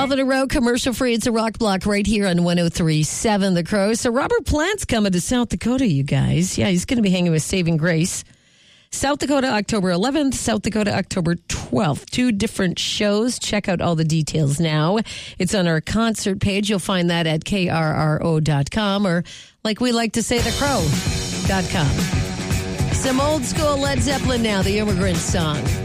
12 in a row, commercial free. It's a rock block right here on 103.7 The Crow. So Robert Plant's coming to South Dakota, you guys. Yeah, he's going to be hanging with Saving Grace. South Dakota, October 11th, South Dakota, October 12th. 2 different shows. Check out all the details now. It's on our concert page. You'll find that at krro.com or, like we like to say, thecrow.com. Some old school Led Zeppelin now, the Immigrant Song.